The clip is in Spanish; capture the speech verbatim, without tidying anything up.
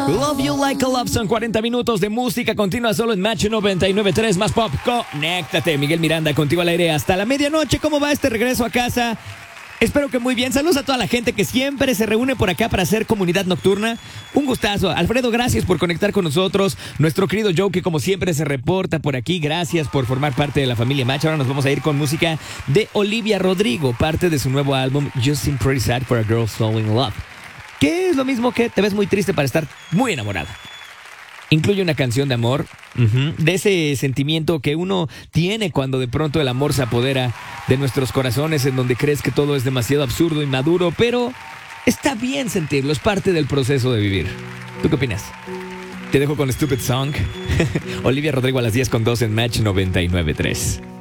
Love You Like a Love. Son cuarenta minutos de música continua solo en Match noventa y nueve punto tres. Más pop, conéctate. Miguel Miranda contigo al aire hasta la medianoche. ¿Cómo va este regreso a casa? Espero que muy bien. Saludos a toda la gente que siempre se reúne por acá para hacer comunidad nocturna. Un gustazo. Alfredo, gracias por conectar con nosotros. Nuestro querido Joe, que como siempre se reporta por aquí. Gracias por formar parte de la familia Match. Ahora nos vamos a ir con música de Olivia Rodrigo, parte de su nuevo álbum You Seem Pretty Sad for a Girl So in Love, que es lo mismo que te ves muy triste para estar muy enamorada. Incluye una canción de amor, uh-huh, de ese sentimiento que uno tiene cuando de pronto el amor se apodera de nuestros corazones, en donde crees que todo es demasiado absurdo y maduro, pero está bien sentirlo, es parte del proceso de vivir. ¿Tú qué opinas? Te dejo con Stupid Song. Olivia Rodrigo a las diez con dos en Match noventa y nueve punto tres.